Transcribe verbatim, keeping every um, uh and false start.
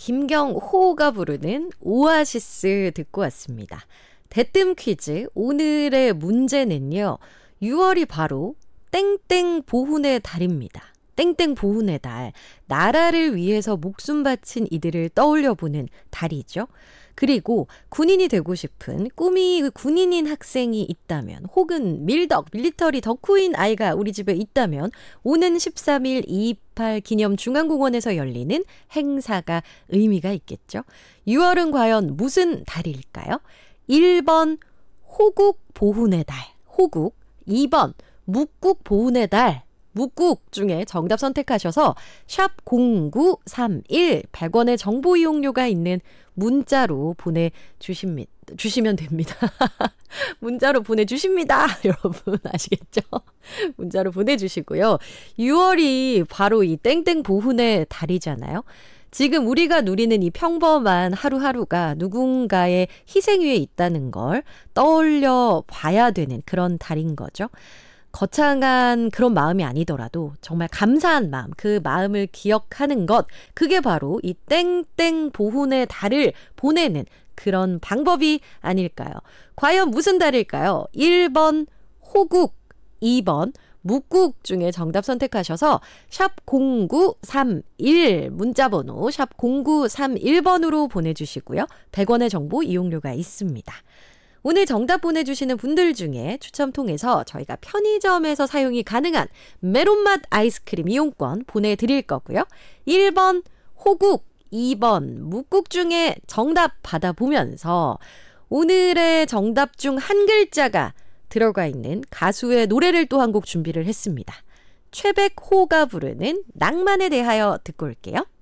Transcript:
김경호가 부르는 오아시스 듣고 왔습니다. 대뜸 퀴즈 오늘의 문제는요. 유월이 바로 땡땡 보훈의 달입니다. 땡땡 보훈의 달, 나라를 위해서 목숨 바친 이들을 떠올려보는 달이죠. 그리고 군인이 되고 싶은 꿈이 군인인 학생이 있다면 혹은 밀덕, 밀리터리 덕후인 아이가 우리 집에 있다면 오는 십삼 일 이이팔 기념 중앙공원에서 열리는 행사가 의미가 있겠죠. 유월은 과연 무슨 달일까요? 일 번 호국 보훈의 달, 호국. 이 번 묵국 보훈의 달, 묵국 중에 정답 선택하셔서 샵 공구삼일 백 원의 정보 이용료가 있는 문자로 보내주십니다. 주시면 됩니다. 문자로 보내주십니다. 여러분 아시겠죠? 문자로 보내주시고요. 유월이 바로 이 땡땡 보훈의 달이잖아요. 지금 우리가 누리는 이 평범한 하루하루가 누군가의 희생 위에 있다는 걸 떠올려 봐야 되는 그런 달인 거죠. 거창한 그런 마음이 아니더라도 정말 감사한 마음, 그 마음을 기억하는 것, 그게 바로 이 땡땡 보훈의 달을 보내는 그런 방법이 아닐까요? 과연 무슨 달일까요? 일 번 호국, 이 번 묵국 중에 정답 선택하셔서 샵 공구삼일 문자번호 샵 공구삼일 번으로 보내주시고요. 백 원의 정보 이용료가 있습니다. 오늘 정답 보내주시는 분들 중에 추첨 통해서 저희가 편의점에서 사용이 가능한 메론맛 아이스크림 이용권 보내드릴 거고요. 일 번 호국, 이 번 묵국 중에 정답 받아보면서 오늘의 정답 중 한 글자가 들어가 있는 가수의 노래를 또 한 곡 준비를 했습니다. 최백호가 부르는 낭만에 대하여 듣고 올게요.